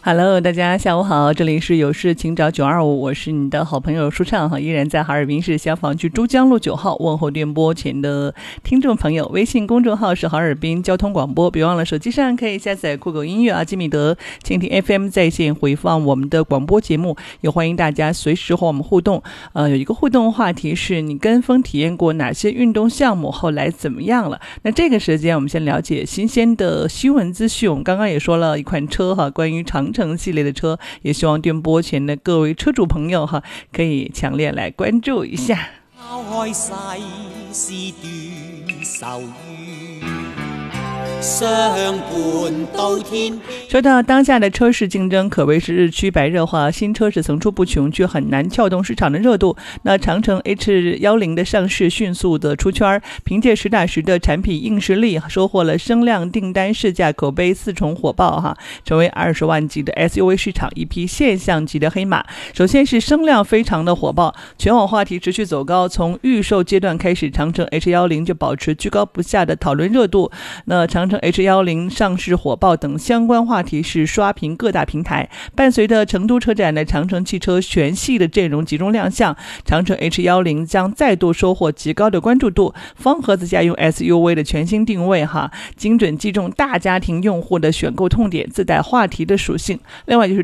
Hello， 大家下午好，这里是有事请找925，我是你的好朋友舒畅哈，依然在哈尔滨市消防局珠江路9号问候电波前的听众朋友，微信公众号是哈尔滨交通广播，别忘了手机上可以下载酷狗音乐阿基米德蜻蜓 FM 在线回放我们的广播节目，也欢迎大家随时和我们互动。有一个互动话题是你跟风体验过哪些运动项目，后来怎么样了？那这个时间我们先了解新鲜的新闻资讯。我们刚刚也说了一款车哈，关于长城系列的车，也希望电波前的各位车主朋友哈，可以强烈来关注一下。抛開世事斷愁怨，相伴到天。说到当下的车市竞争可谓是日趋白热化，新车是层出不穷，却很难撬动市场的热度。那长城 H10的上市迅速的出圈，凭借实打实的产品硬实力，收获了声量、订单、市价、口碑4重火爆哈，成为20万级的 SUV 市场一匹现象级的黑马。首先是声量非常的火爆，全网话题持续走高，从预售阶段开始，长城 H10就保持居高不下的讨论热度。那长城 H10上市火爆等相关话题是刷屏各大平台。伴随着成都车展的长城汽车全系的阵容集中亮相，长城 H10将再度收获极高的关注度。方盒子家用 SUV 的全新定位哈，精准击中大家庭用户的选购痛点，自带话题的属性。另外就是